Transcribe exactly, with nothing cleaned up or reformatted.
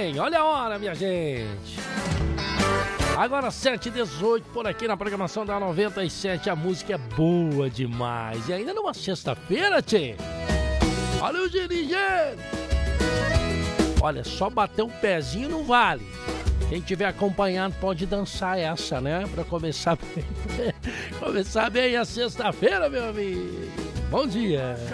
bem? Olha a hora, minha gente. Agora sete e dezoito por aqui na programação da noventa e sete. A música é boa demais. E ainda numa sexta-feira, tchê. Olha o dirigente. Olha, só bater um pezinho não vale. Quem estiver acompanhando pode dançar essa, né? Pra começar bem, começar bem a sexta-feira, meu amigo. Bom dia.